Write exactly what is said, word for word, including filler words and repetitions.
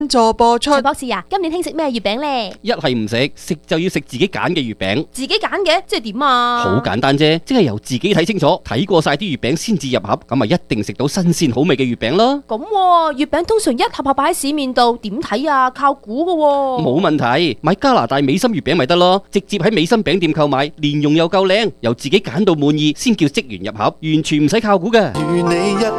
助播出。 徐博士啊，今年興食咩月餅呢？ 一係唔食，食就要食自己揀嘅月餅。 自己揀嘅，即係點啊？ 好簡單啫，即係由自己睇清楚，睇過晒啲月餅先至入盒，咁咪一定食到新鮮好味嘅月餅咯。 咁喎，月餅通常一盒盒擺喺市面度，點睇啊？靠估㗎喎。 冇問題，買加拿大美心月餅咪得咯，直接喺美心餅店購買，蓮蓉又夠靚，由自己揀到滿意先叫職員入盒，完全唔使靠估嘅。